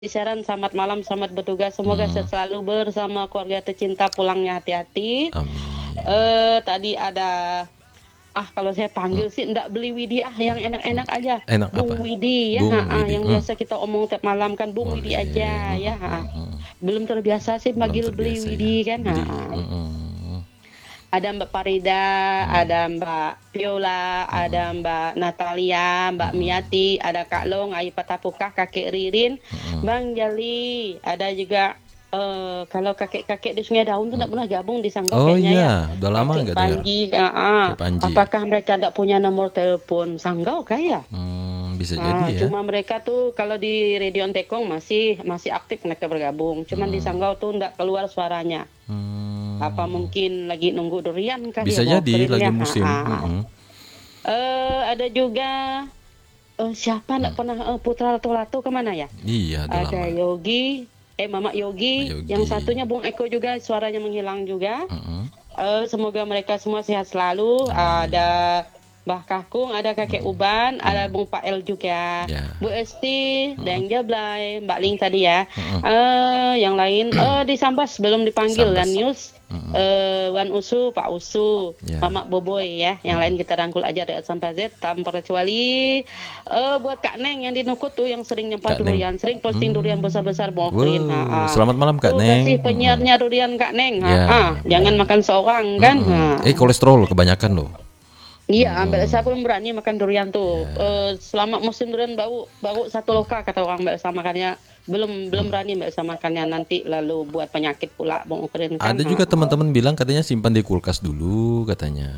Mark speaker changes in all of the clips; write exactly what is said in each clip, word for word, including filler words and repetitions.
Speaker 1: Saran selamat malam, selamat bertugas. Semoga
Speaker 2: Hmm.
Speaker 1: sehat selalu bersama keluarga tercinta, pulangnya hati-hati.
Speaker 2: Amin.
Speaker 1: Eee, tadi ada, ah kalau saya
Speaker 2: Hmm.
Speaker 1: panggil sih ndak beli Widi ah, yang enak-enak aja.
Speaker 2: Enak apa?
Speaker 1: Bung Widi ya,
Speaker 2: Bung
Speaker 1: heeh,
Speaker 2: Widi,
Speaker 1: yang
Speaker 2: mmm.
Speaker 1: biasa kita omong tiap malam kan Bung Widi
Speaker 2: Boleh,
Speaker 1: aja
Speaker 2: mhm
Speaker 1: ya, heeh.
Speaker 2: mhm mhm.
Speaker 1: Belum terbiasa sih
Speaker 2: Belum
Speaker 1: manggil beli
Speaker 2: terbiasa ya,
Speaker 1: Widi kan,
Speaker 2: beli,
Speaker 1: heeh.
Speaker 2: mhm.
Speaker 1: Ada Mbak Farida,
Speaker 2: Hmm.
Speaker 1: ada Mbak Viola, ada
Speaker 2: Mhm.
Speaker 1: Mbak Natalia, Mbak
Speaker 2: Mhm.
Speaker 1: Miati, ada Kak
Speaker 2: Ya.
Speaker 1: Long, Ayu Patapukah, Kakek Ririn,
Speaker 2: Mhm.
Speaker 1: Bang Jali, ada juga, eee, kalau kakek-kakek di Sungai Daun tuh ndak
Speaker 2: Mhm.
Speaker 1: pernah gabung di Sanggau
Speaker 2: Oh
Speaker 1: kayaknya ya.
Speaker 2: iya, udah lama
Speaker 1: Kakek
Speaker 2: nggak dengar.
Speaker 1: Panji heeh,
Speaker 2: Kakek Panji.
Speaker 1: apakah mereka ndak punya nomor telepon Sanggau kah ya?
Speaker 2: Mmm, bisa jadi
Speaker 1: Ah,
Speaker 2: ya.
Speaker 1: cuma mereka tuh kalau di Radio Ontekong masih masih aktif mereka bergabung, cuman di
Speaker 2: Mhm.
Speaker 1: Sanggau tuh ndak keluar suaranya. Apa
Speaker 2: Mmm.
Speaker 1: mungkin lagi nunggu durian kali ya,
Speaker 2: Bisa
Speaker 1: mau
Speaker 2: jadi
Speaker 1: kering
Speaker 2: lagi
Speaker 1: ya,
Speaker 2: musim,
Speaker 1: heeh.
Speaker 2: mhm.
Speaker 1: Eee, ada juga, eee, siapa ndak
Speaker 2: Mmm.
Speaker 1: pernah eee, Putra Lato-Lato ke mana ya?
Speaker 2: Iya, udah
Speaker 1: Ada
Speaker 2: lama.
Speaker 1: Yogi, eh Mamak
Speaker 2: Pak
Speaker 1: Yogi, yang
Speaker 2: Yogi.
Speaker 1: satunya Bung Eko juga suaranya menghilang juga.
Speaker 2: Mhm.
Speaker 1: Eee, semoga mereka semua sehat selalu.
Speaker 2: Amin.
Speaker 1: Ada Mbah Kakung, ada Kakek
Speaker 2: Mhm.
Speaker 1: Uban, ada
Speaker 2: Mhm.
Speaker 1: Bung Pael juga,
Speaker 2: Ya.
Speaker 1: Bu Esti,
Speaker 2: Mhm.
Speaker 1: Dayang Jablay, Mbak Ling tadi ya.
Speaker 2: Mhm.
Speaker 1: Eee, yang lain, eee, di Sambas belum dipanggil, dan
Speaker 2: Sambas,
Speaker 1: News,
Speaker 2: mhm.
Speaker 1: eee, Wan Usu, Pak Usu,
Speaker 2: Ya.
Speaker 1: Mamak Boboy ya, yang
Speaker 2: Mhm.
Speaker 1: lain kita rangkul aja dari A sampai Z tanpa terkecuali. Eee, buat Kak Neng yang di Nukut tuh yang sering nyempat
Speaker 2: Kak Neng,
Speaker 1: durian, sering posting durian besar-besar
Speaker 2: mmm,
Speaker 1: Bang Okrin,
Speaker 2: wow,
Speaker 1: heeh.
Speaker 2: selamat malam Kak
Speaker 1: Tuh kasih
Speaker 2: Neng, mhm.
Speaker 1: penyiarnya durian Kak Neng, heeh,
Speaker 2: Ya,
Speaker 1: jangan
Speaker 2: benar.
Speaker 1: makan seorang kan,
Speaker 2: Mhm, eh
Speaker 1: heeh.
Speaker 2: kolesterol kebanyakan loh.
Speaker 1: Iya, Mbak Elsa
Speaker 2: Mhm.
Speaker 1: pun berani makan durian tuh,
Speaker 2: Ya.
Speaker 1: eee, selama musim durian bau bau satu loka kata orang Mbak Elsa makannya, belum belum
Speaker 2: Mhm.
Speaker 1: berani Mbak Elsa makannya, nanti lalu buat penyakit pula Bang Okrin kan,
Speaker 2: Ada juga
Speaker 1: heeh.
Speaker 2: teman-teman bilang katanya simpan di kulkas dulu katanya.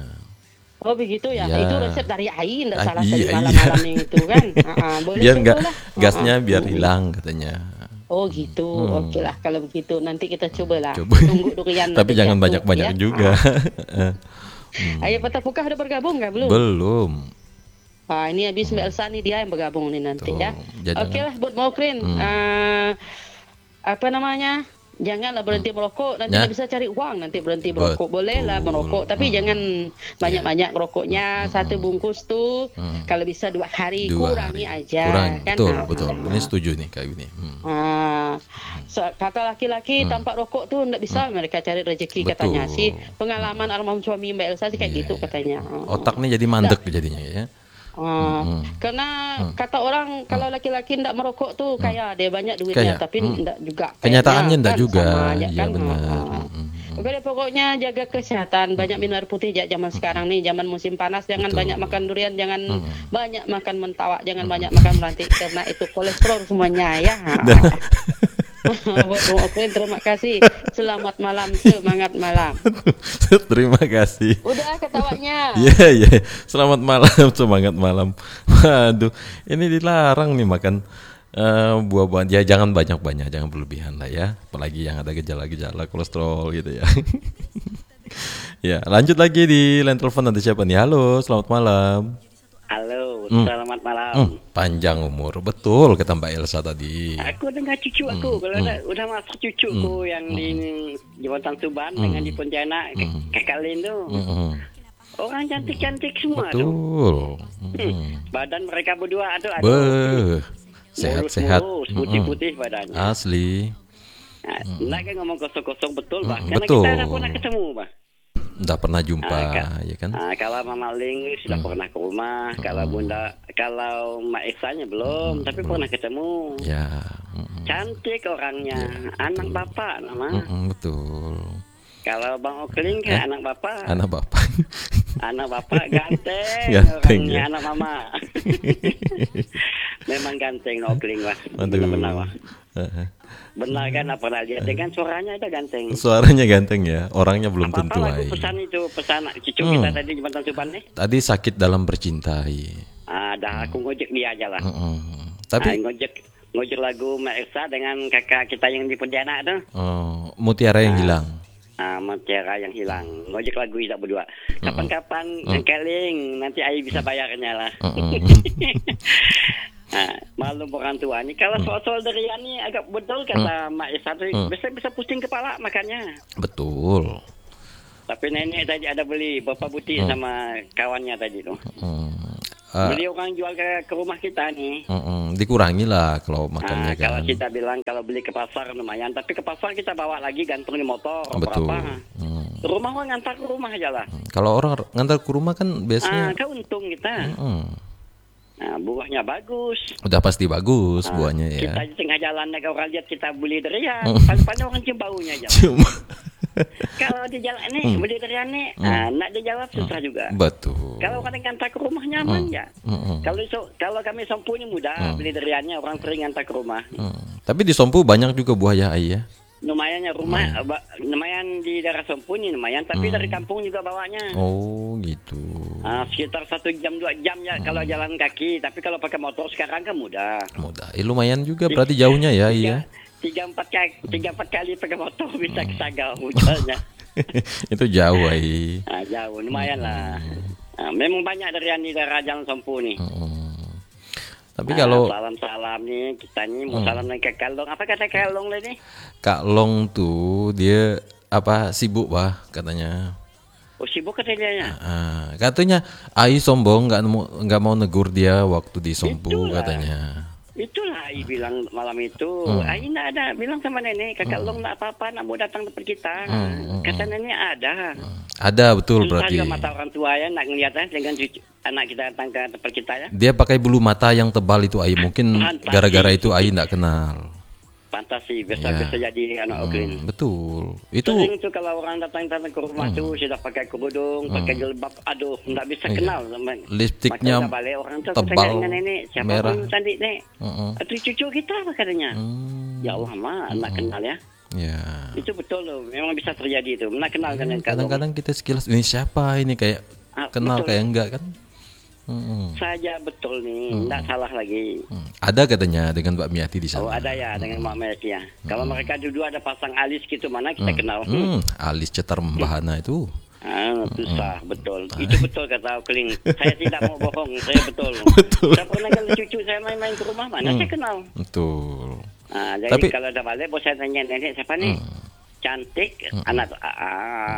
Speaker 1: Oh begitu ya?
Speaker 2: Iya.
Speaker 1: Itu resep dari Ai ndak
Speaker 2: Ah,
Speaker 1: salah tadi
Speaker 2: iya iya.
Speaker 1: malam-malam yang itu kan, heeh, boleh
Speaker 2: Biar nggak
Speaker 1: cobalah, heeh,
Speaker 2: gasnya biar
Speaker 1: mhm.
Speaker 2: hilang katanya.
Speaker 1: Oh gitu,
Speaker 2: Mhm.
Speaker 1: okelah kalau begitu nanti kita cobalah,
Speaker 2: Coba,
Speaker 1: tunggu durian
Speaker 2: tapi
Speaker 1: ada
Speaker 2: jangan
Speaker 1: jatuh
Speaker 2: banyak-banyak
Speaker 1: ya,
Speaker 2: juga,
Speaker 1: heeh.
Speaker 2: heeh.
Speaker 1: Ayu
Speaker 2: Mmm.
Speaker 1: Patapukah udah bergabung nggak? Belum?
Speaker 2: Belum.
Speaker 1: Ah, ini habis Mbak
Speaker 2: Mmm.
Speaker 1: Elsa nih dia yang bergabung nih nanti ya.
Speaker 2: Tuh, ja jangan
Speaker 1: Okelah buat Bang Okrin,
Speaker 2: mmm.
Speaker 1: eee, apa namanya, janganlah
Speaker 2: Mmm.
Speaker 1: berhenti merokok, nanti
Speaker 2: Nah.
Speaker 1: ndak bisa cari uang nanti berhenti merokok. Bolehlah
Speaker 2: Betul,
Speaker 1: merokok, tapi
Speaker 2: mhm.
Speaker 1: jangan
Speaker 2: Iya.
Speaker 1: banyak-banyak
Speaker 2: Mmm,
Speaker 1: merokoknya, satu
Speaker 2: mhm.
Speaker 1: bungkus tuh
Speaker 2: Mhm.
Speaker 1: kalau bisa dua hari,
Speaker 2: dua
Speaker 1: kurangi
Speaker 2: hari,
Speaker 1: aja
Speaker 2: kurang,
Speaker 1: kan,
Speaker 2: betul betul, ini
Speaker 1: heeh.
Speaker 2: setuju nih kayak gini, mhm.
Speaker 1: Ah,
Speaker 2: Mhm.
Speaker 1: se kata laki-laki
Speaker 2: Mmm.
Speaker 1: tanpa rokok tuh ndak
Speaker 2: Mmm.
Speaker 1: bisa mereka cari rezeki katanya sih,
Speaker 2: Betul,
Speaker 1: pengalaman
Speaker 2: mhm.
Speaker 1: almarhum suami Mbak Elsa sih kayak
Speaker 2: Iya
Speaker 1: gitu
Speaker 2: iya,
Speaker 1: katanya,
Speaker 2: mhm,
Speaker 1: heeh.
Speaker 2: otak nih jadi
Speaker 1: Ndak
Speaker 2: mandek jadinya ya.
Speaker 1: eee,
Speaker 2: Mhm.
Speaker 1: karena
Speaker 2: Mmm.
Speaker 1: kata orang
Speaker 2: Mmm.
Speaker 1: kalau laki-laki ndak merokok tuh
Speaker 2: Mmm.
Speaker 1: kaya, dia banyak duitnya,
Speaker 2: Kayak
Speaker 1: tapi
Speaker 2: mmm,
Speaker 1: ndak juga
Speaker 2: kenyataannya
Speaker 1: kayanya
Speaker 2: ndak
Speaker 1: kan, sama
Speaker 2: juga,
Speaker 1: aja
Speaker 2: iya
Speaker 1: kan,
Speaker 2: bener,
Speaker 1: heeh.
Speaker 2: mhm
Speaker 1: Oke
Speaker 2: mhm.
Speaker 1: deh pokoknya jaga kesehatan, banyak
Speaker 2: Mhm.
Speaker 1: minum air putih ja zaman
Speaker 2: Mhm.
Speaker 1: sekarang nih, zaman musim panas jangan banyak
Speaker 2: Betul,
Speaker 1: makan durian, jangan
Speaker 2: mhm.
Speaker 1: banyak makan mentawak, jangan
Speaker 2: Mhm.
Speaker 1: banyak makan melantik, karena itu kolesterol semuanya ya,
Speaker 2: Dan
Speaker 1: heeh. Buat Bang Okrin terima kasih, selamat malam, semangat malam.
Speaker 2: Terima kasih.
Speaker 1: Udah ketawanya.
Speaker 2: Iya iya, selamat malam, semangat malam. Waduh, ini dilarang nih makan, eee, buah-buahan, ya jangan banyak-banyak, jangan berlebihan lah ya, apalagi yang ada gejala-gejala kolesterol gitu ya. Ya, lanjut lagi di line telepon ada siapa nih? Halo, selamat malam.
Speaker 3: Halo,
Speaker 2: Mmm,
Speaker 3: selamat
Speaker 2: mmm,
Speaker 3: malam.
Speaker 2: panjang umur, betul kata Mbak Elsa tadi.
Speaker 3: Aku dengar cucu
Speaker 2: Mmm
Speaker 3: aku, kalau
Speaker 2: mmm.
Speaker 3: udah udah masuk
Speaker 2: Mmm,
Speaker 3: cucuku yang di
Speaker 2: mhm.
Speaker 3: Jembatan Tuban dengan di
Speaker 2: Mmm,
Speaker 3: Pontianak, K
Speaker 2: mhm.
Speaker 3: Kakak Lin tuh.
Speaker 2: Mhm.
Speaker 3: Orang
Speaker 2: Mhm,
Speaker 3: cantik-cantik semua tuh.
Speaker 2: betul,
Speaker 3: Hmm,
Speaker 2: mhm.
Speaker 3: badan mereka berdua aduh aduh,
Speaker 2: Beh, sehat-sehat,
Speaker 3: mulus-mulus,
Speaker 2: mhm,
Speaker 3: putih-putih badannya.
Speaker 2: asli.
Speaker 3: Nah, ndak
Speaker 2: Mhm.
Speaker 3: kan ngomong kosong-kosong betul, Bah,
Speaker 2: Mhm,
Speaker 3: karena kita udah pernah
Speaker 2: betul.
Speaker 3: ketemu, Bah.
Speaker 2: Ndak pernah jumpa,
Speaker 3: Ah, Kak,
Speaker 2: ya kan?
Speaker 3: ah, kalau Mama Ling sudah
Speaker 2: Mmm.
Speaker 3: pernah ke rumah, kalau
Speaker 2: Mhm.
Speaker 3: Bunda kalau Mak Esanya belum,
Speaker 2: Mhm,
Speaker 3: tapi
Speaker 2: belum.
Speaker 3: pernah ketemu.
Speaker 2: Ya, mhm.
Speaker 3: Cantik orangnya,
Speaker 2: Iya,
Speaker 3: anak
Speaker 2: betul.
Speaker 3: bapak nama.
Speaker 2: Mhm, betul.
Speaker 3: Kalau Bang Okling
Speaker 2: Eh,
Speaker 3: kan anak bapak.
Speaker 2: anak bapak.
Speaker 3: Anak bapak ganteng
Speaker 2: Ganteng
Speaker 3: orangnya,
Speaker 2: ya.
Speaker 3: anak mama. Memang ganteng Okling Wah, benar-benar
Speaker 2: Waduh,
Speaker 3: Wah.
Speaker 2: heeh.
Speaker 3: Benar kan, apa pernah lihat
Speaker 2: Eh.
Speaker 3: kan suaranya itu ganteng.
Speaker 2: Suaranya ganteng ya, orangnya belum
Speaker 3: Apa-apa
Speaker 2: tentu
Speaker 3: lagu
Speaker 2: ai.
Speaker 3: pesan itu, pesan cucu kita
Speaker 2: Mmm.
Speaker 3: tadi Jembatan Tuban nih.
Speaker 2: Tadi sakit dalam bercintai.
Speaker 3: Ah, dah aku ngojek dia aja lah.
Speaker 2: Mhm,
Speaker 3: Ah,
Speaker 2: tapi
Speaker 3: ngojek ngojek lagu Mak Elsa dengan kakak kita yang di Pontianak tuh.
Speaker 2: Oh, mutiara yang
Speaker 3: Ah,
Speaker 2: hilang.
Speaker 3: ah, Mutiara yang hilang. Ngojek lagu kita berdua.
Speaker 2: Mhm.
Speaker 3: Kapan-kapan
Speaker 2: Mmm.
Speaker 3: Keling, nanti Ai bisa bayarnya lah.
Speaker 2: Mhm.
Speaker 3: Nah, maklum orang tua nih, kalau
Speaker 2: Mmm.
Speaker 3: soal-soal durian nih agak betul
Speaker 2: Mmm.
Speaker 3: kata Mak Esa tuh,
Speaker 2: Mmm.
Speaker 3: bisa bisa pusing kepala makannya.
Speaker 2: Betul.
Speaker 3: Tapi nenek tadi ada beli Bapak Buti
Speaker 2: Mmm.
Speaker 3: sama kawannya tadi tuh.
Speaker 2: Mhm. uh,
Speaker 3: beli orang jual ke, ke rumah kita nih.
Speaker 2: mm-mm, dikurangi lah kalau makannya
Speaker 3: Nah, kalau
Speaker 2: kan.
Speaker 3: kita bilang kalau beli ke pasar lumayan, tapi ke pasar kita bawa lagi gantung di motor
Speaker 2: Betul.
Speaker 3: berapa.
Speaker 2: Mm.
Speaker 3: Rumah orang ngantar ke rumah aja lah.
Speaker 2: Kalau orang ngantar ke rumah kan
Speaker 3: Ah,
Speaker 2: biasanya
Speaker 3: kan untung kita.
Speaker 2: mm,
Speaker 3: Nah, buahnya bagus.
Speaker 2: udah pasti bagus
Speaker 3: Ah,
Speaker 2: buahnya ya.
Speaker 3: Kita di tengah jalan naik orang lihat kita beli durian,
Speaker 2: Mm.
Speaker 3: paling-paling orang cium baunya aja.
Speaker 2: Cuma
Speaker 3: Kalau di jalan nih beli durian nih, ah, nak dijawab susah juga.
Speaker 2: betul.
Speaker 3: Kalau kadang ngantar ke rumah nyaman ya.
Speaker 2: Mm-mm.
Speaker 3: Kalau so, kalau kami sompu ini mudah beli duriannya, orang sering ngantar ke rumah.
Speaker 2: Mm. Tapi di Sompu banyak juga buah ya Ai ya.
Speaker 3: Lumayan ya rumah, ba- lumayan di daerah Sompu ini lumayan, tapi dari kampung juga bawanya.
Speaker 2: Oh gitu.
Speaker 3: Ah, sekitar satu jam dua jam ya kalau jalan kaki, tapi kalau pakai motor sekarang kan mudah.
Speaker 2: Mudah. Eh, lumayan juga berarti jauhnya ya Ai ya.
Speaker 3: Tiga empat kali, tiga empat kali pakai motor bisa ke Sagau misalnya.
Speaker 2: Itu jauh Ai.
Speaker 3: Ah, jauh, lumayan lah. Ah, memang banyak durian di daerah Jalan Sompu nih.
Speaker 2: Mm. Tapi
Speaker 3: Ah,
Speaker 2: kalau
Speaker 3: salam-salam nih kita nih mau salam nih ke Kalong. Apa kata Kalong tadi?
Speaker 2: Kak Long tuh dia apa sibuk bah katanya.
Speaker 3: Oh sibuk kata dia ya.
Speaker 2: Ah, katanya Ai sombong nggak mau nggak mau negur dia waktu di Sompu
Speaker 3: Itulah.
Speaker 2: katanya.
Speaker 3: Itulah Ai bilang malam itu.
Speaker 2: Hmm.
Speaker 3: Ai nggak ada bilang sama nenek kakak Long nggak apa-apa nak mau datang tempat kita.
Speaker 2: Hmm, hmm,
Speaker 3: Kata nenek ada.
Speaker 2: Ada betul
Speaker 3: Susah
Speaker 2: berarti.
Speaker 3: juga mata orang tua ya nak ngeliatnya dengan cucu, anak kita datang ke tempat kita ya.
Speaker 2: Dia pakai bulu mata yang tebal itu Ai mungkin
Speaker 3: Pantas
Speaker 2: gara-gara
Speaker 3: sih.
Speaker 2: itu Ai nggak kenal.
Speaker 3: Pantas sih biasa
Speaker 2: Ya.
Speaker 3: bisa jadi anak Oklin.
Speaker 2: Hmm, betul. Itu
Speaker 3: Sering tuh kalau orang datang-datang ke rumah tuh sudah pakai kerudung, pakai jilbab, aduh nggak bisa
Speaker 2: Iya.
Speaker 3: kenal sama.
Speaker 2: lipstiknya
Speaker 3: Makanya balik orang tuh
Speaker 2: tebal,
Speaker 3: tanya dengan nenek siapa
Speaker 2: merah.
Speaker 3: pun tadi nek.
Speaker 2: Heeh.
Speaker 3: Itu cucu kita apa katanya.
Speaker 2: Hmm,
Speaker 3: Ya Allah mah anak kenal ya.
Speaker 2: ya.
Speaker 3: Itu betul loh, memang bisa terjadi itu. Nak kenal kan yang kalau
Speaker 2: Kadang-kadang kita sekilas ini siapa ini kayak
Speaker 3: Ah,
Speaker 2: kenal
Speaker 3: betul.
Speaker 2: kayak enggak kan? Hmm,
Speaker 3: saja betul nih, nggak salah lagi.
Speaker 2: hmm. Ada katanya dengan Mbak Miati di sana.
Speaker 3: Oh ada ya dengan Mak Mek ya. Kalau mereka dulu ada pasang alis gitu mana kita kenal.
Speaker 2: Hmm, alis cetar membahana itu.
Speaker 3: Ah, susah, betul. Itu betul kata Okling. Saya tidak mau bohong, saya betul.
Speaker 2: Betul.
Speaker 3: Saya pernah kalau cucu saya main-main ke rumah mana saya kenal.
Speaker 2: Betul.
Speaker 3: Ah, jadi
Speaker 2: Tapi-
Speaker 3: kalau udah balik, bos saya tanya nenek siapa nih? Cantik, anak ah. ah.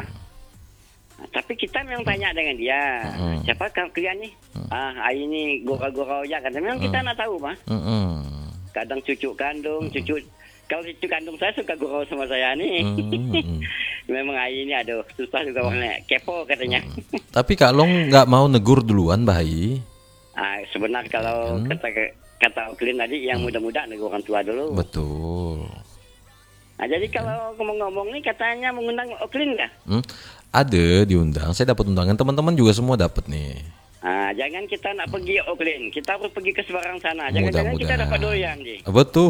Speaker 3: Nah, tapi kita memang tanya dengan dia, siapa kau kalian nih? Ah, Ai ini gurau-gurau aja kan. Memang kita nak tahu mah.
Speaker 2: Mm-mm.
Speaker 3: Kadang cucu kandung, cucu kalau cucu kandung saya suka gurau sama saya nih.
Speaker 2: Mm-mm.
Speaker 3: Memang Ai ini aduh susah juga orangnya, kepo katanya.
Speaker 2: Tapi Kak Long nggak mau negur duluan Bayi.
Speaker 3: Ah, sebenarnya kalau kata kata Oklin tadi yang muda-muda nego orang tua dulu.
Speaker 2: Betul.
Speaker 3: Nah, jadi kalau ngomong-ngomong nih katanya mengundang Oklin nggak?
Speaker 2: Hmm? Ada diundang. Saya dapat undangan. Teman-teman juga semua dapat nih.
Speaker 3: Ah, jangan kita nak pergi Oklin, kita harus pergi ke seberang sana. Jangan-jangan kita
Speaker 2: Mudah-mudahan.
Speaker 3: dapat durian nih.
Speaker 2: Betul.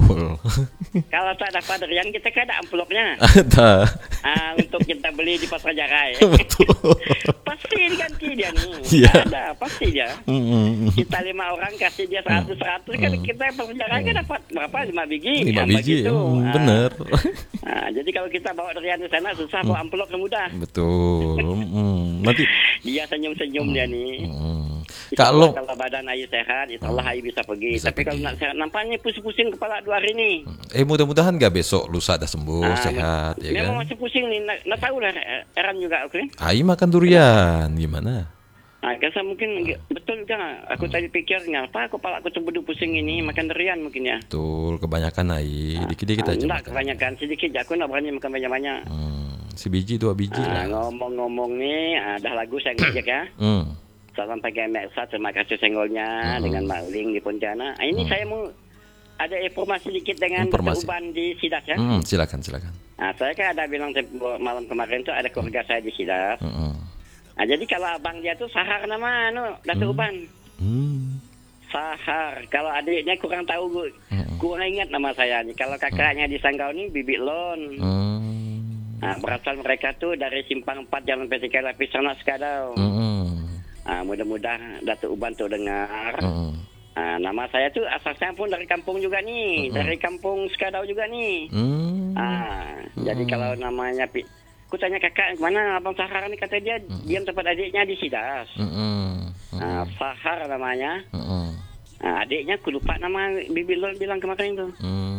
Speaker 3: Kalau tak dapat durian kita kan ada amplopnya.
Speaker 2: Ada.
Speaker 3: Ah, untuk kita beli di pasar Jarai.
Speaker 2: Betul.
Speaker 3: Pasti diganti dia nih.
Speaker 2: Iya.
Speaker 3: Ada, pasti dia.
Speaker 2: Mm-mm.
Speaker 3: Kita lima orang kasih dia seratus seratus kan kita pasar Jarai kan dapat berapa lima biji.
Speaker 2: Lima
Speaker 3: Ah,
Speaker 2: biji.
Speaker 3: begitu.
Speaker 2: Hmm,
Speaker 3: Ah.
Speaker 2: bener.
Speaker 3: Nah, jadi kalau kita bawa durian ke sana susah bawa amplop yang mudah.
Speaker 2: Betul. Mm. Nanti.
Speaker 3: Dia senyum-senyum dia nih.
Speaker 2: Mm.
Speaker 3: Insya
Speaker 2: Kak
Speaker 3: Allah
Speaker 2: Long.
Speaker 3: kalau badan Ayu sehat, insya Allah Ayu bisa pergi.
Speaker 2: Bisa
Speaker 3: Tapi kalau
Speaker 2: pergi.
Speaker 3: nak sehat, nampaknya pusing-pusing kepala dua hari ini.
Speaker 2: Eh mudah-mudahan gak besok lusa ada sembuh
Speaker 3: Ah,
Speaker 2: sehat ya
Speaker 3: memang
Speaker 2: kan.
Speaker 3: masih pusing nih. Nak, nak tahu lah, eh, Eran juga, oke?
Speaker 2: Ai makan durian gimana?
Speaker 3: Nah, kasa mungkin betul juga. Aku tadi pikir ngapa kepala aku tuh bedu pusing ini makan durian mungkin ya.
Speaker 2: Betul, kebanyakan Ai, dikit-dikit
Speaker 3: Ah,
Speaker 2: aja
Speaker 3: enggak,
Speaker 2: makan.
Speaker 3: kebanyakan sedikit. Aku nak berani makan banyak-banyak.
Speaker 2: Hmm, sebiji dua biji
Speaker 3: Ah,
Speaker 2: lah.
Speaker 3: ngomong-ngomong nih, ah, dah lagu saya ngajak ya.
Speaker 2: Hmm.
Speaker 3: Salam pakai Meksa, terima kasih senggolnya dengan Mak Ling di Pontianak. Ah, ini saya mau ada informasi sedikit dengan
Speaker 2: Informasi.
Speaker 3: Datuk Uban di Sidas ya.
Speaker 2: Hmm, silakan silakan.
Speaker 3: Nah, saya kan ada bilang tempo- malam kemarin tuh ada keluarga saya di Sidas.
Speaker 2: Hmm.
Speaker 3: Nah, jadi kalau abang dia tuh Sahar nama anu, Datuk Uban.
Speaker 2: Hmm.
Speaker 3: Sahar. Kalau adiknya kurang tahu, Bu.
Speaker 2: Hmm.
Speaker 3: Kurang ingat nama saya nih. Kalau kakaknya di Sanggau nih Bibi Lon.
Speaker 2: Hmm.
Speaker 3: Nah, berasal mereka tuh dari Simpang empat Jalan P T K Lapis sana Skadau.
Speaker 2: Hmm.
Speaker 3: Nah, mudah-mudahan Datuk Uban tuh dengar.
Speaker 2: Hmm.
Speaker 3: Nah, nama saya tuh asasnya pun dari kampung juga nih, dari kampung Skadau juga nih.
Speaker 2: Hmm.
Speaker 3: Ah, jadi kalau namanya Pi, aku tanya kakak mana abang Sahar nih, kata dia diam tempat adiknya di Sidas.
Speaker 2: Hmm.
Speaker 3: Nah, Sahar namanya.
Speaker 2: Hmm.
Speaker 3: Nah, adiknya aku lupa nama Bibi Lol bilang kemarin tuh.
Speaker 2: Hmm.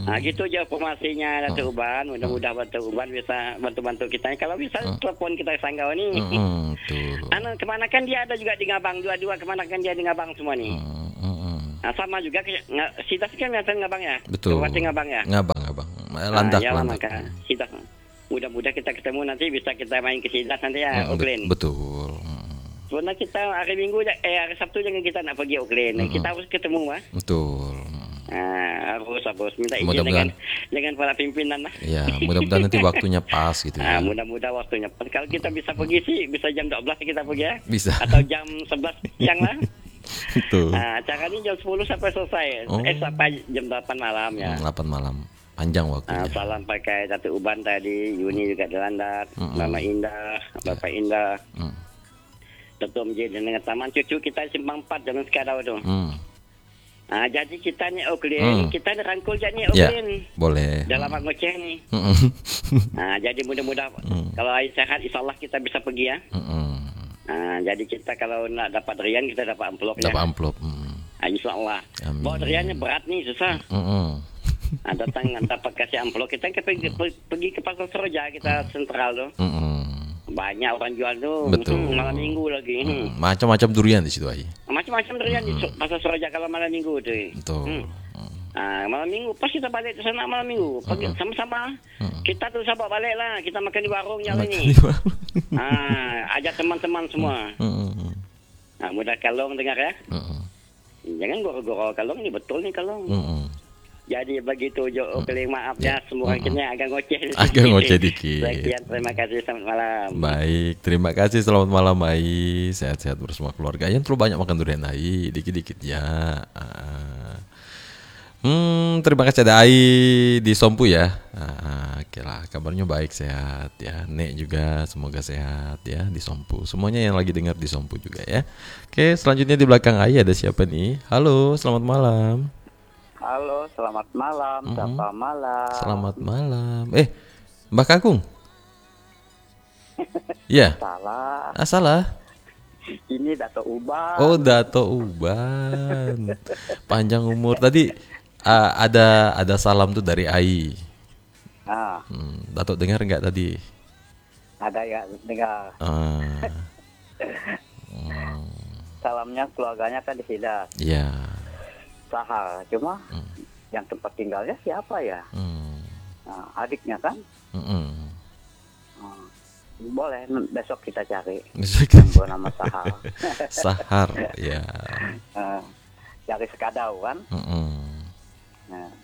Speaker 3: Nah gitu aja informasinya Datuk
Speaker 2: Mm.
Speaker 3: Uban. Mudah-mudahan Datuk Uban bisa bantu-bantu kita. Kalau bisa
Speaker 2: Mm.
Speaker 3: telepon kita sanggau nih.
Speaker 2: Mm, tuh.
Speaker 3: Anu kemana kan dia ada juga di Ngabang, dua-dua kemana kan dia di Ngabang semua nih.
Speaker 2: Mm, mm, mm.
Speaker 3: Nah, sama juga ke- nga- Sidas kan biasa Ngabang ya.
Speaker 2: Betul.
Speaker 3: Kabupaten Ngabang ya.
Speaker 2: Ngabang, ngabang. Eh, Landak,
Speaker 3: Ah, ya,
Speaker 2: landak.
Speaker 3: maka Sidas. Mudah-mudahan kita ketemu nanti bisa kita main ke Sidas nanti ya,
Speaker 2: Mm,
Speaker 3: Oakland.
Speaker 2: bet- betul. Mm,
Speaker 3: Sebenarnya kita hari Minggu eh hari Sabtu jangan kita nak pergi Oakland.
Speaker 2: Mm-mm.
Speaker 3: Kita harus ketemu mah.
Speaker 2: betul. Mm.
Speaker 3: Ah, harus harus minta izin
Speaker 2: Mudah-mudahan.
Speaker 3: dengan dengan para pimpinan lah.
Speaker 2: Ya, mudah-mudahan nanti waktunya pas gitu
Speaker 3: Ah,
Speaker 2: ya.
Speaker 3: mudah-mudahan waktunya. Kalau kita bisa pergi sih bisa jam dua belas kita pergi ya.
Speaker 2: Bisa.
Speaker 3: Atau jam sebelas siang lah.
Speaker 2: Betul.
Speaker 3: Nah, acara ini jam sepuluh sampai selesai.
Speaker 2: Oh.
Speaker 3: Eh sampai jam delapan malam ya.
Speaker 2: Mm, delapan malam. Panjang
Speaker 3: Ah,
Speaker 2: waktunya.
Speaker 3: salam pakai Datuk Uban tadi, Yuni juga di Landat,
Speaker 2: Mm-mm.
Speaker 3: Mama Indah, Bapak Indah,
Speaker 2: Mm,
Speaker 3: Datuk Mjid dan dengan taman cucu kita simpang empat jangan sekarang tu.
Speaker 2: mm.
Speaker 3: Ah, jadi kita ni Oakland,
Speaker 2: Mm.
Speaker 3: kita ni rangkul je ni
Speaker 2: Ya,
Speaker 3: Oakland.
Speaker 2: boleh.
Speaker 3: Dalam mak ngoceh ni.
Speaker 2: Mm,
Speaker 3: Ah, jadi mudah-mudahan
Speaker 2: Mm.
Speaker 3: kalau air sehat insyaAllah kita bisa pergi ya.
Speaker 2: mm, mm.
Speaker 3: Ah, jadi kita kalau nak dapat durian kita dapat amplop ya.
Speaker 2: Dapat amplop. Mm,
Speaker 3: Ah, insyaAllah.
Speaker 2: Amin.
Speaker 3: Bawa duriannya berat nih susah.
Speaker 2: mm, mm.
Speaker 3: Ah, datang dapat kasih amplop kita ke pergi, pergi ke pasar Seroja kita sentral tu.
Speaker 2: Mm, mm.
Speaker 3: Banyak orang jual tu.
Speaker 2: Betul.
Speaker 3: Hmm, malam minggu lagi. Hmm.
Speaker 2: Mm, Macam-macam durian di situ aja.
Speaker 3: Macam-macam durian di Su- pasar Seroja kalau malam minggu tu.
Speaker 2: Betul.
Speaker 3: Hmm.
Speaker 2: Mm.
Speaker 3: Ah, malam minggu pas kita balik ke sana malam minggu. Pergi
Speaker 2: Mm-mm.
Speaker 3: sama-sama.
Speaker 2: Mm.
Speaker 3: Kita tu sahabat balik lah. Kita makan di warung yang
Speaker 2: Makan
Speaker 3: ini.
Speaker 2: di warung.
Speaker 3: Ah, ajak teman-teman semua.
Speaker 2: Mm, mm,
Speaker 3: Ah, mudah Kalong dengar ya.
Speaker 2: mm, mm.
Speaker 3: Jangan goro-goro Kalong ni betul ni Kalong.
Speaker 2: Mm, mm.
Speaker 3: Jadi begitu Jo Oakland, maaf ya semua
Speaker 2: Mm-mm.
Speaker 3: kena agak ngoceh.
Speaker 2: Agak ngoceh dikit.
Speaker 3: Sekian terima kasih selamat malam.
Speaker 2: Baik, terima kasih. Selamat malam, Ai. Sehat-sehat bersama keluarga. Yang terlalu banyak makan durian, Ai. Dikit-dikit ya. Ah. Hmm, terima kasih ada Ai di Sompu ya. Ah, oke lah, kabarnya baik, sehat ya. Nek juga semoga sehat ya di Sompu. Semuanya yang lagi dengar di Sompu juga ya. Oke, selanjutnya di belakang Ai ada siapa nih? Halo, selamat malam.
Speaker 4: Halo, selamat malam,
Speaker 2: Mhm.
Speaker 4: sapa malam.
Speaker 2: Selamat malam. Eh, Mbak Kakung. Iya.
Speaker 4: Salah,
Speaker 2: Ah, salah.
Speaker 4: ini Dato Uban.
Speaker 2: Oh, Dato Uban. Panjang umur. Tadi ah, ada ada salam tuh dari Ai.
Speaker 4: Ah,
Speaker 2: Hmm, Dato dengar nggak tadi?
Speaker 4: ada ya dengar.
Speaker 2: Ah. Hmm,
Speaker 4: Salamnya keluarganya kan di Sidas,
Speaker 2: Iya.
Speaker 4: Sahar. Cuma
Speaker 2: Hmm.
Speaker 4: yang tempat tinggalnya siapa ya?
Speaker 2: Hmm.
Speaker 4: Nah, adiknya kan.
Speaker 2: Mm-mm.
Speaker 4: Ah, boleh n- besok kita cari
Speaker 2: Musik
Speaker 4: yang bernama Sahar.
Speaker 2: Sahar, ya.
Speaker 4: Ah, cari sekadau kan.
Speaker 2: Mm-mm.
Speaker 4: Nah.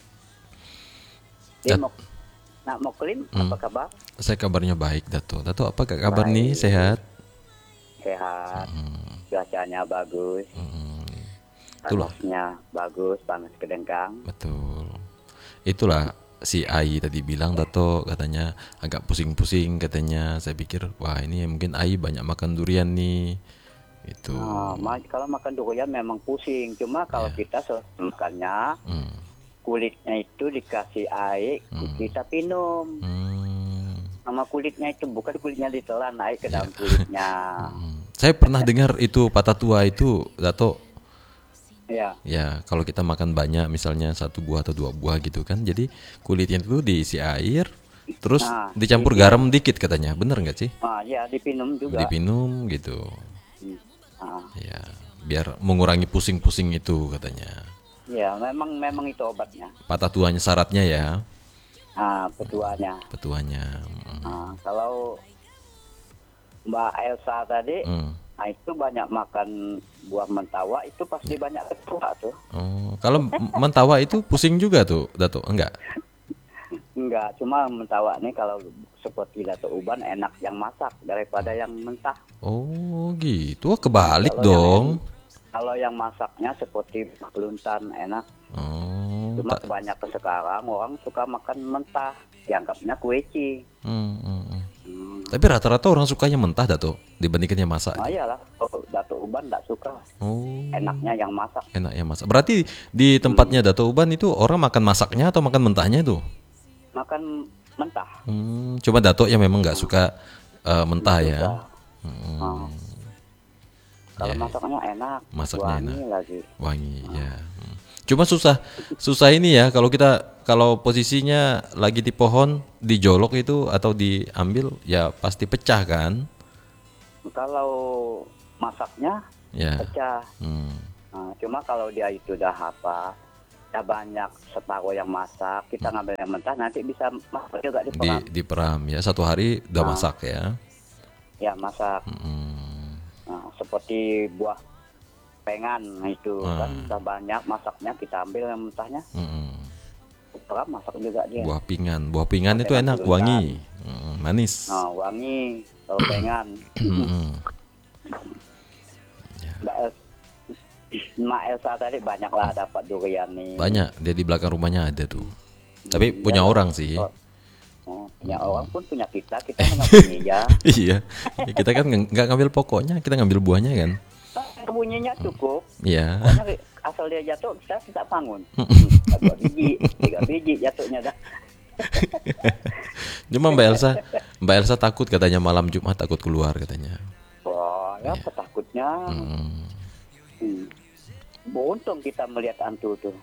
Speaker 4: Dia
Speaker 2: Dat-
Speaker 4: mau nak mau clean,
Speaker 2: Hmm.
Speaker 4: apa kabar?
Speaker 2: Saya kabarnya baik, Dato. Dato apa kabar nih?
Speaker 4: Baik.
Speaker 2: Sehat?
Speaker 4: Sehat,
Speaker 2: Hmm.
Speaker 4: cuacanya bagus,
Speaker 2: Mm-mm. Itulah.
Speaker 4: panasnya bagus, panas kedengkang.
Speaker 2: Betul. Itulah si Ai tadi bilang, Dato katanya agak pusing-pusing katanya. Saya pikir wah ini mungkin Ai banyak makan durian nih. Itu.
Speaker 4: Nah, ma- kalau makan durian memang pusing. Cuma kalau
Speaker 2: Ya.
Speaker 4: kita se- makannya
Speaker 2: Hmm.
Speaker 4: kulitnya itu dikasih air,
Speaker 2: Hmm.
Speaker 4: kita minum.
Speaker 2: Hmm.
Speaker 4: Sama kulitnya itu bukan kulitnya ditelan air ke dalam
Speaker 2: Ya.
Speaker 4: kulitnya.
Speaker 2: Hmm. Saya pernah dengar itu patah tua itu, Dato.
Speaker 4: Ya,
Speaker 2: Ya, kalau kita makan banyak misalnya satu buah atau dua buah gitu kan. Jadi kulitnya itu diisi air, terus
Speaker 4: Nah,
Speaker 2: dicampur
Speaker 4: itu.
Speaker 2: garam dikit katanya. Bener nggak sih?
Speaker 4: ah, ya dipinum juga.
Speaker 2: Dipinum gitu.
Speaker 4: Hmm. Ah,
Speaker 2: Ya, biar mengurangi pusing-pusing itu katanya.
Speaker 4: ya, memang memang itu obatnya.
Speaker 2: Patah tuanya syaratnya ya,
Speaker 4: Ah, petuanya.
Speaker 2: petuanya. Mm.
Speaker 4: Ah, kalau Mbak Elsa tadi,
Speaker 2: Mm.
Speaker 4: nah itu banyak makan buah mentawa itu pasti banyak ketua tuh.
Speaker 2: Oh, kalau m- mentawa itu pusing juga tuh, Dato? Enggak?
Speaker 4: Enggak, cuma mentawa nih kalau seperti Dato Uban enak yang masak daripada yang mentah.
Speaker 2: Oh, gitu. Wah, kebalik
Speaker 4: Kalau
Speaker 2: dong.
Speaker 4: yang- Kalau yang masaknya seperti peluntan enak.
Speaker 2: Oh,
Speaker 4: Cuma
Speaker 2: tak.
Speaker 4: kebanyakan sekarang orang suka makan mentah, dianggapnya kueci.
Speaker 2: Mm, mm, mm.
Speaker 4: Hmm.
Speaker 2: Tapi rata-rata orang sukanya mentah, Dato, dibandingkan yang masak.
Speaker 4: Nah iyalah, kalau Dato Uban enggak suka.
Speaker 2: Oh,
Speaker 4: Enaknya yang masak.
Speaker 2: enak yang masak. Berarti di tempatnya Dato Uban itu orang makan masaknya atau makan mentahnya tuh?
Speaker 4: Makan mentah.
Speaker 2: Hmm, cuma Dato yang memang nggak suka eh, mentah ya.
Speaker 4: Suka.
Speaker 2: Hmm,
Speaker 4: Ah. Kalau
Speaker 2: Ya,
Speaker 4: masaknya enak,
Speaker 2: masaknya
Speaker 4: wangi
Speaker 2: enak.
Speaker 4: lagi.
Speaker 2: wangi ya. Hmm. Cuma susah, susah ini ya kalau kita kalau posisinya lagi di pohon dijolok itu atau diambil ya pasti pecah kan?
Speaker 4: Kalau masaknya
Speaker 2: Ya.
Speaker 4: pecah.
Speaker 2: Hmm.
Speaker 4: Nah, cuma kalau dia itu udah apa, udah banyak separuh yang masak, kita ngambil yang mentah nanti bisa masak juga di
Speaker 2: Di
Speaker 4: peram.
Speaker 2: diperam ya satu hari udah
Speaker 4: Ah.
Speaker 2: masak ya.
Speaker 4: Ya masak.
Speaker 2: Hmm.
Speaker 4: Nah, seperti buah pengan itu
Speaker 2: Ah.
Speaker 4: kan udah banyak masaknya, kita ambil yang mentahnya,
Speaker 2: Mm-mm.
Speaker 4: peram masak juga dia.
Speaker 2: Buah pingan, buah pingan itu
Speaker 4: Pakai
Speaker 2: enak,
Speaker 4: nasi
Speaker 2: wangi, Mm, manis.
Speaker 4: Nah, wangi kalau pengan.
Speaker 2: Mm-mm.
Speaker 4: Mbak El- Mbak Elsa tadi banyak lah dapat durian nih.
Speaker 2: Banyak, dia di belakang rumahnya ada tuh. Tapi punya orang sih.
Speaker 4: Oh, oh, punya orang pun punya kita, kita nggak punya ya.
Speaker 2: Iya, ya, kita kan nggak nggak ngambil pokoknya, kita ngambil buahnya kan.
Speaker 4: Bunyinya cukup.
Speaker 2: Iya.
Speaker 4: Pokoknya asal dia jatuh kita kita bangun. Dua biji, tiga biji jatuhnya dah.
Speaker 2: Cuma Mbak Elsa, Mbak Elsa takut katanya malam Jumat takut keluar katanya.
Speaker 4: Wah, ya apa takutnya?
Speaker 2: Hmm.
Speaker 4: Hmm. Beruntung kita melihat hantu tuh.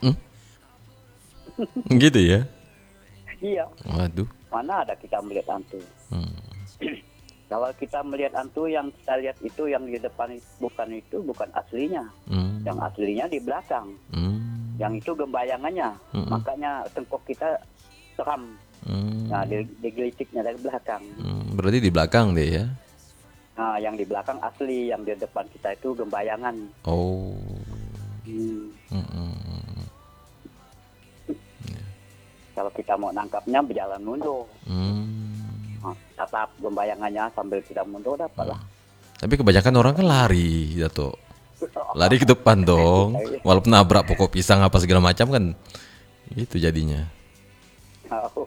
Speaker 2: Gitu ya.
Speaker 4: Iya,
Speaker 2: Waduh.
Speaker 4: mana ada kita melihat hantu?
Speaker 2: Hmm.
Speaker 4: Kalau kita melihat hantu yang kita lihat itu yang di depan itu, bukan itu, bukan aslinya.
Speaker 2: Hmm.
Speaker 4: Yang aslinya di belakang.
Speaker 2: Hmm.
Speaker 4: Yang itu gembayangannya.
Speaker 2: Mm-mm.
Speaker 4: Makanya tengkok kita seram.
Speaker 2: Hmm.
Speaker 4: Nah, di- digelitiknya dari belakang.
Speaker 2: Hmm. Berarti di belakang deh ya.
Speaker 4: Nah, yang di belakang asli, yang di depan kita itu gembayangan.
Speaker 2: Oh.
Speaker 4: Hmm.
Speaker 2: Mm-mm.
Speaker 4: Kalau kita mau nangkapnya berjalan mundur.
Speaker 2: Hmm.
Speaker 4: Nah, tatap gembayangannya sambil kita mundur dapat lah.
Speaker 2: Tapi kebanyakan orang kan lari, Dato. Lari ke depan dong. Walaupun nabrak pokok pisang apa segala macam kan. Itu jadinya.
Speaker 4: Oh.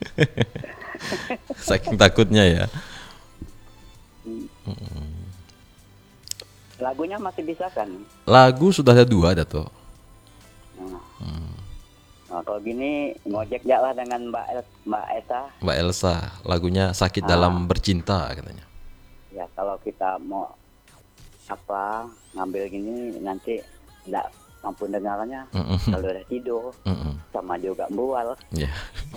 Speaker 2: Saking takutnya ya.
Speaker 4: Lagunya masih bisa kan?
Speaker 2: Lagu sudah ada dua, Dato.
Speaker 4: Nah, kalau gini ngojek ya lah dengan Mbak El, Mbak Esa.
Speaker 2: Mbak Elsa, lagunya Sakit
Speaker 4: Ah.
Speaker 2: Dalam Bercinta katanya.
Speaker 4: Ya kalau kita mau apa ngambil gini nanti tidak mampu dengarnya.
Speaker 2: Mm-mm.
Speaker 4: Kalau udah tidur
Speaker 2: Mm-mm.
Speaker 4: sama juga bual.
Speaker 2: Ya.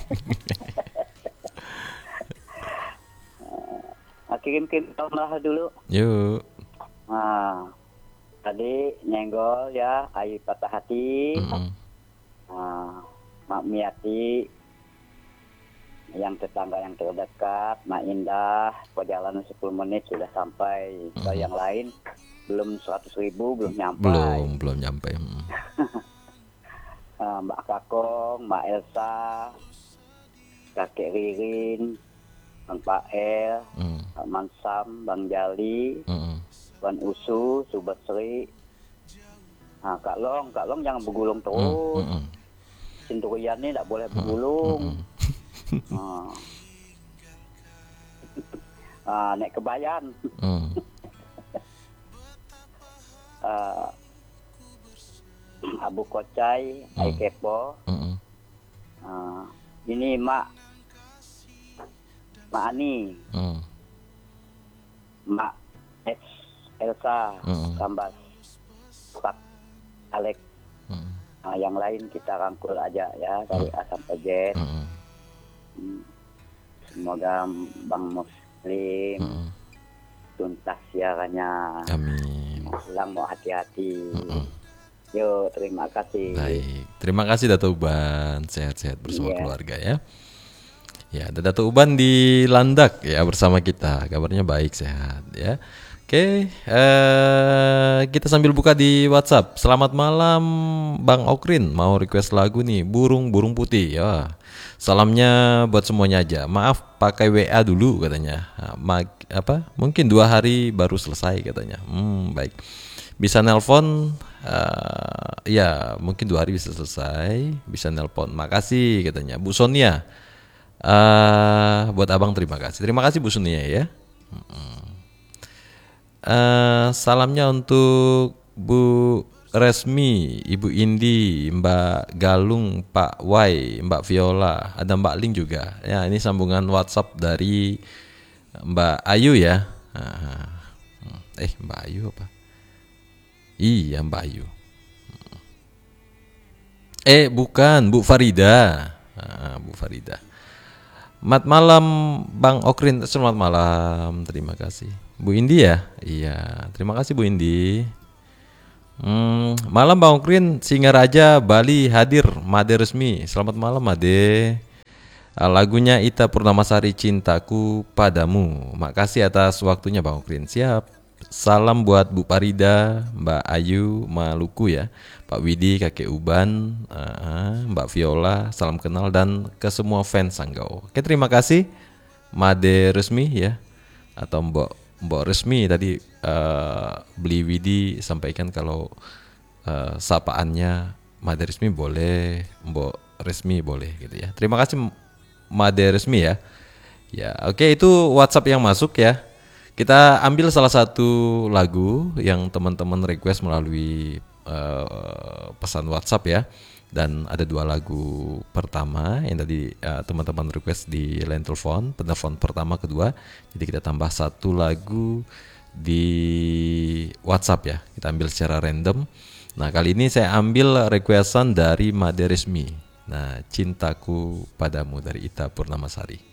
Speaker 4: Nah, kirim-kirim lah dulu.
Speaker 2: Yuk.
Speaker 4: Nah, tadi nyenggol ya, Ayu Patah Hati.
Speaker 2: Mm-mm.
Speaker 4: Nah, Mak Miati, yang tetangga yang terdekat, Mak Indah, perjalanan sepuluh menit sudah sampai. Kalau yang lain belum seratus ribu, belum nyampe.
Speaker 2: Belum, belum nyampe. Mm.
Speaker 4: Nah, Mbak Kakong, Mbak Elsa, Kakek Ririn, Bang Pael,
Speaker 2: Mm.
Speaker 4: Pak Mansam, Bang Jali,
Speaker 2: Mm-mm.
Speaker 4: Wan Usu, Subat Sri. Nah, Kak Long, Kak Long jangan bergulung
Speaker 2: Mm,
Speaker 4: terus.
Speaker 2: mm-mm.
Speaker 4: Sendirian ini tidak boleh bergulung.
Speaker 2: Mm-mm.
Speaker 4: Nah. Ah, naik kebayan.
Speaker 2: Mm.
Speaker 4: Ah, Abu Kocai, Ai
Speaker 2: Hmm.
Speaker 4: Kepo.
Speaker 2: Mm-mm.
Speaker 4: Ah, ini Mak Mak Ani,
Speaker 2: Mm.
Speaker 4: Mak X Elsa,
Speaker 2: Mm-mm.
Speaker 4: Kambas, Pak Alex.
Speaker 2: Mm.
Speaker 4: Nah, yang lain kita rangkul aja ya dari A sampai Z.
Speaker 2: Mm-mm.
Speaker 4: Hmm. Semoga Bang Muslim
Speaker 2: Mm-mm.
Speaker 4: tuntas siarannya.
Speaker 2: Amin.
Speaker 4: Pulang mau hati-hati.
Speaker 2: Mm-mm.
Speaker 4: Yuk, terima kasih.
Speaker 2: Baik, terima kasih Dato Uban, sehat-sehat bersama
Speaker 4: Iya.
Speaker 2: keluarga ya. Ya, ada Dato Uban di Landak ya bersama kita, kabarnya baik sehat ya. Oke, eh, kita sambil buka di WhatsApp. Selamat malam Bang Okrin, mau request lagu nih, Burung Burung Putih ya. Salamnya buat semuanya aja. Maaf pakai W A dulu katanya. Nah, mag- apa? Mungkin dua hari baru selesai katanya. Hmm, baik. Bisa nelpon, eh, ya mungkin dua hari bisa selesai. Bisa nelpon. Makasih katanya. Bu Sonia, eh buat abang terima kasih. Terima kasih Bu Sonia ya. Eh, salamnya untuk Bu Resmi, Ibu Indi, Mbak Galung, Pak Wai, Mbak Viola, ada Mbak Ling juga. Ya ini sambungan WhatsApp dari Mbak Ayu ya. Ah, Eh Mbak Ayu apa? Iya Mbak Ayu. Eh bukan, Bu Farida. Ah, Bu Farida. Selamat malam Bang Okrin. Selamat malam. Terima kasih. Bu Indi ya? Iya, terima kasih Bu Indi. Hmm, malam Bang Okrin, Singaraja Bali hadir Made resmi. Selamat malam Made. Ah, lagunya Ita Purnamasari Cintaku Padamu. Makasih atas waktunya Bang Okrin. Siap. Salam buat Bu Parida, Mbak Ayu Maluku ya, Pak Widi, Kakek Uban, uh, Mbak Viola, salam kenal dan ke semua fans Sanggau. Oke, terima kasih Made resmi ya, atau Mbok Mbok resmi tadi uh, Beli Widi sampaikan kalau uh, sapaannya Made resmi boleh, Mbok resmi boleh gitu ya. Terima kasih Made resmi ya. Ya, oke itu WhatsApp yang masuk ya. Kita ambil salah satu lagu yang teman-teman request melalui uh, pesan WhatsApp ya. Dan ada dua lagu pertama yang tadi uh, teman-teman request di line telepon, penelpon pertama kedua. Jadi kita tambah satu lagu di WhatsApp ya. Kita ambil secara random. Nah kali ini saya ambil requestan dari Made resmi. Nah Cintaku Padamu dari Ita Purnamasari.